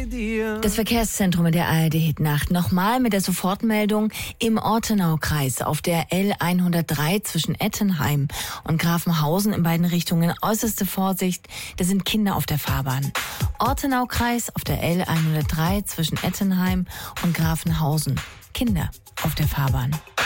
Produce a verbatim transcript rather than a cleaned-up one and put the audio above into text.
Das Verkehrszentrum in der A R D-Hitnacht. Nochmal mit der Sofortmeldung im Ortenaukreis auf der L hundertdrei zwischen Ettenheim und Grafenhausen in beiden Richtungen. Äußerste Vorsicht, da sind Kinder auf der Fahrbahn. Ortenaukreis auf der L hundertdrei zwischen Ettenheim und Grafenhausen. Kinder auf der Fahrbahn.